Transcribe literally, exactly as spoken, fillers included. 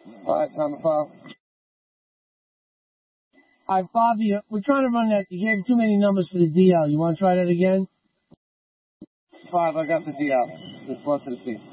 Five, time to foul. All right, Bobby, we're trying to run that. You gave too many numbers for the D L. You want to try that again? Five, I got the D L. Just close to the seat.